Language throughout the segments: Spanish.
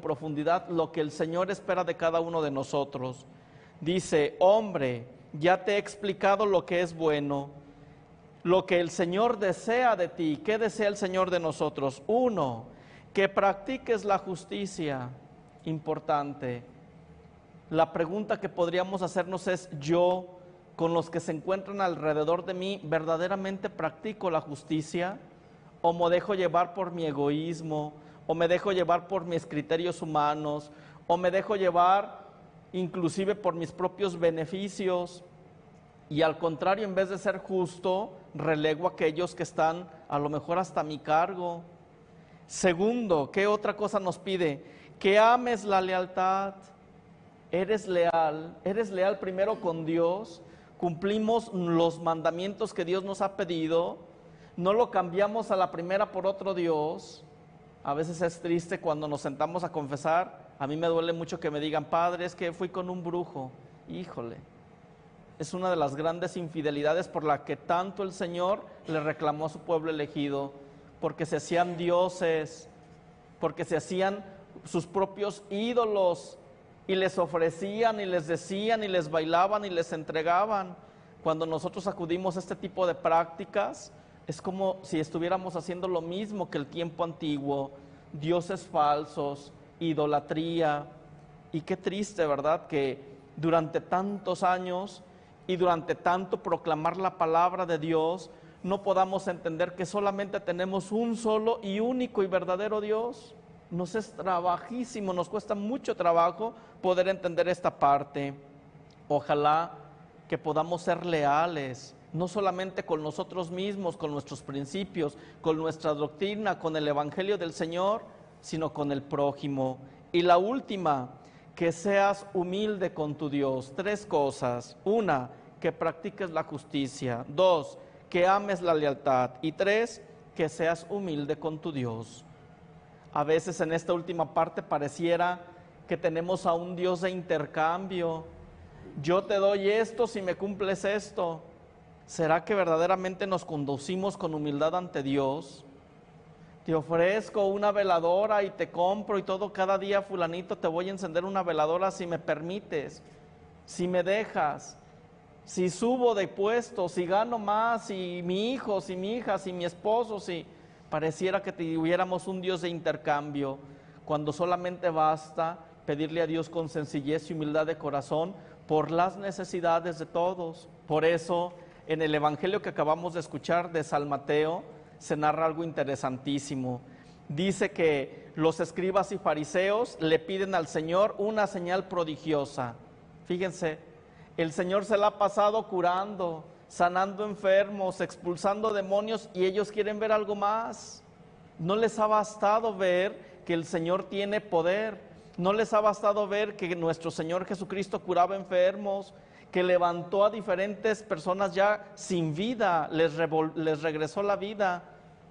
profundidad lo que el Señor espera de cada uno de nosotros. Dice: hombre, ya te he explicado lo que es bueno, lo que el Señor desea de ti. ¿Qué desea el Señor de nosotros? 1, que practiques la justicia. Importante. La pregunta que podríamos hacernos es: yo, con los que se encuentran alrededor de mí, ¿verdaderamente practico la justicia? ¿O me dejo llevar por mi egoísmo? ¿O me dejo llevar por mis criterios humanos? ¿O me dejo llevar inclusive por mis propios beneficios? Y al contrario, en vez de ser justo, relego a aquellos que están a lo mejor hasta mi cargo. 2, ¿qué otra cosa nos pide? Que ames la lealtad. Eres leal primero con Dios, cumplimos los mandamientos que Dios nos ha pedido, no lo cambiamos a la primera por otro Dios. A veces es triste cuando nos sentamos a confesar. A mí me duele mucho que me digan: padre, es que fui con un brujo. Híjole, es una de las grandes infidelidades por la que tanto el Señor le reclamó a su pueblo elegido, porque se hacían dioses, porque se hacían sus propios ídolos, y les ofrecían, y les decían, y les bailaban, y les entregaban. Cuando nosotros acudimos a este tipo de prácticas, es como si estuviéramos haciendo lo mismo que el tiempo antiguo: dioses falsos, idolatría. Y qué triste, ¿verdad?, que durante tantos años y durante tanto proclamar la palabra de Dios, no podamos entender que solamente tenemos un solo y único y verdadero Dios. Nos es trabajísimo, nos cuesta mucho trabajo poder entender esta parte. Ojalá que podamos ser leales, no solamente con nosotros mismos, con nuestros principios, con nuestra doctrina, con el Evangelio del Señor, sino con el prójimo. Y la última, que seas humilde con tu Dios. 3 cosas. 1, que practiques la justicia. 2, que ames la lealtad. Y 3, que seas humilde con tu Dios. A veces en esta última parte pareciera que tenemos a un Dios de intercambio. Yo te doy esto si me cumples esto. ¿Será que verdaderamente nos conducimos con humildad ante Dios? Te ofrezco una veladora y te compro y todo. Cada día, fulanito, te voy a encender una veladora si me permites, si me dejas, si subo de puesto, si gano más, si mi hijo, si mi hija, si mi esposo, si... Pareciera que tuviéramos un Dios de intercambio, cuando solamente basta pedirle a Dios con sencillez y humildad de corazón por las necesidades de todos. Por eso, en el Evangelio que acabamos de escuchar de San Mateo, se narra algo interesantísimo. Dice que los escribas y fariseos le piden al Señor una señal prodigiosa. Fíjense, el Señor se la ha pasado curando, sanando enfermos, expulsando demonios, y ellos quieren ver algo más. No les ha bastado ver que el Señor tiene poder, no les ha bastado ver que nuestro Señor Jesucristo curaba enfermos, que levantó a diferentes personas ya sin vida, les regresó la vida,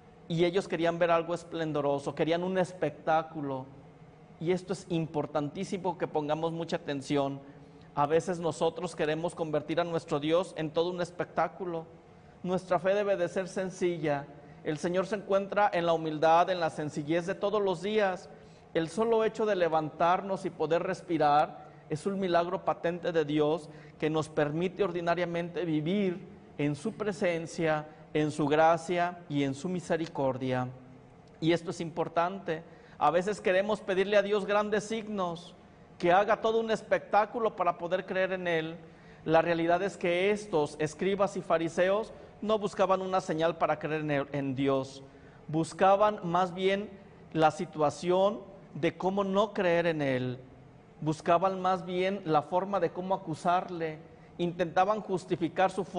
y ellos querían ver algo esplendoroso, querían un espectáculo. Y esto es importantísimo que pongamos mucha atención. A veces nosotros queremos convertir a nuestro Dios en todo un espectáculo. Nuestra fe debe de ser sencilla. El Señor se encuentra en la humildad, en la sencillez de todos los días. El solo hecho de levantarnos y poder respirar es un milagro patente de Dios que nos permite ordinariamente vivir en su presencia, en su gracia y en su misericordia. Y esto es importante. A veces queremos pedirle a Dios grandes signos, que haga todo un espectáculo para poder creer en Él. La realidad es que estos escribas y fariseos no buscaban una señal para creer en Dios, buscaban más bien la situación de cómo no creer en Él, buscaban más bien la forma de cómo acusarle, intentaban justificar su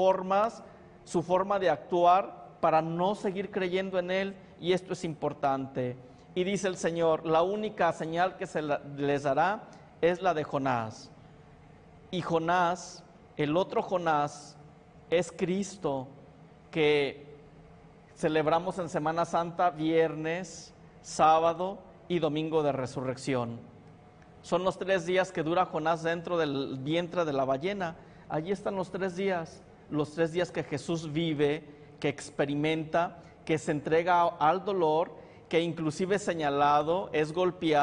forma de actuar para no seguir creyendo en Él, y esto es importante. Y dice el Señor: la única señal que les dará es la de Jonás. Y Jonás, el otro Jonás, es Cristo, que celebramos en Semana Santa viernes, sábado y domingo de resurrección. Son los 3 días que dura Jonás dentro del vientre de la ballena. Allí están los 3 días que Jesús vive, que experimenta, que se entrega al dolor, que inclusive es señalado, es golpeado,